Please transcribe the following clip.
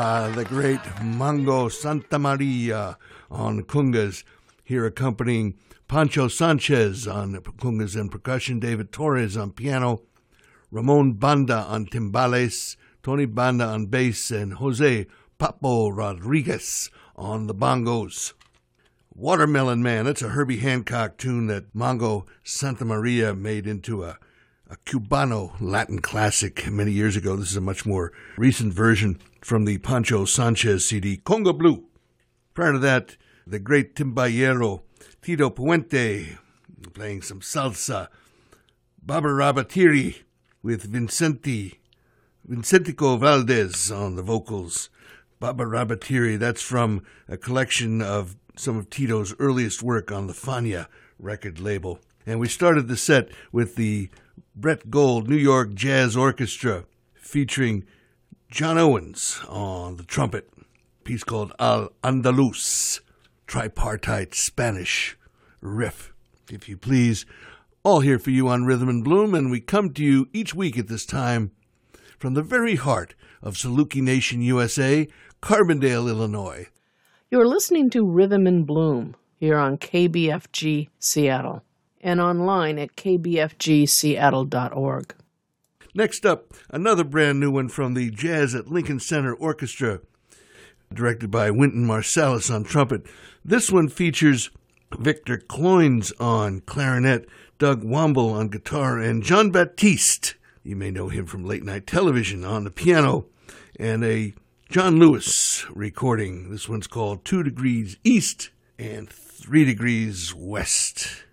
The great Mango Santamaria on congas, here accompanying Pancho Sanchez on congas and percussion, David Torres on piano, Ramon Banda on timbales, Tony Banda on bass, and Jose Papo Rodriguez on the bongos. Watermelon Man, that's a Herbie Hancock tune that Mango Santamaria made into a Cubano Latin classic many years ago. This is a much more recent version from the Pancho Sanchez CD, Conga Blue. Prior to that, the great timbayero Tito Puente playing some salsa. Baba Rabatiri with Vicentico Valdez on the vocals. Baba Rabatiri, that's from a collection of some of Tito's earliest work on the Fania record label. And we started the set with the Brett Gold New York Jazz Orchestra featuring John Owens on the trumpet. A piece called Al Andalus, tripartite Spanish riff, if you please. All here for you on Rhythm and Bloom, and we come to you each week at this time from the very heart of Saluki Nation, USA, Carbondale, Illinois. You're listening to Rhythm and Bloom here on KBFG Seattle and online at kbfgseattle.org. Next up, another brand new one from the Jazz at Lincoln Center Orchestra, directed by Wynton Marsalis on trumpet. This one features Victor Cloynes on clarinet, Doug Womble on guitar, and John Baptiste, you may know him from late night television, on the piano, and a John Lewis recording. This one's called 2 Degrees East and 3 Degrees West.